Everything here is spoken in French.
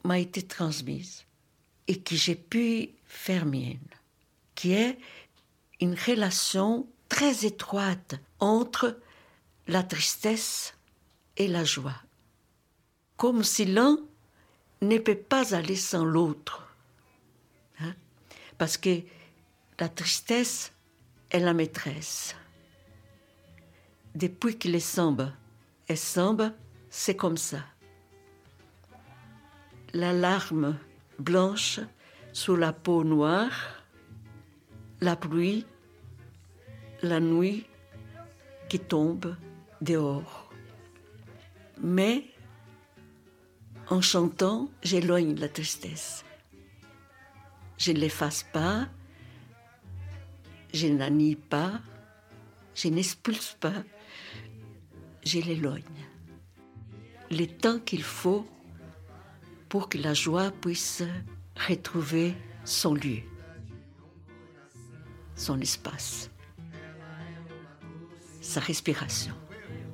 m'a été transmise et que j'ai pu faire mienne, qui est une relation très étroite entre la tristesse et la joie. Comme si l'un ne peut pas aller sans l'autre. Hein? Parce que la tristesse est la maîtresse. Depuis que les samba est samba, c'est comme ça. La larme blanche sur la peau noire, la pluie, la nuit qui tombe dehors. Mais en chantant, j'éloigne la tristesse. Je ne l'efface pas, je n'annie pas, je n'expulse pas, je l'éloigne. Le temps qu'il faut pour que la joie puisse retrouver son lieu, son espace, sa respiration.